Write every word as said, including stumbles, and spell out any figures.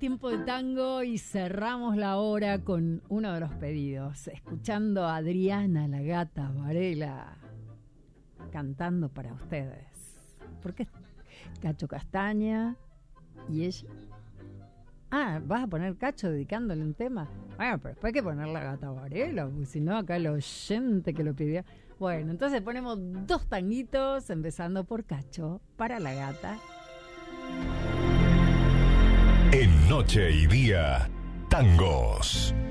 tiempo de tango y cerramos la hora con uno de los pedidos, escuchando a Adriana la Gata Varela cantando para ustedes. Porque es Cacho Castaña y ella... Ah, ¿vas a poner Cacho dedicándole un tema? Bueno, pero después hay que poner la Gata Varela, porque si no acá el oyente que lo pidió... Bueno, entonces ponemos dos tanguitos, empezando por Cacho, para la Gata. En Noche y Día, tangos.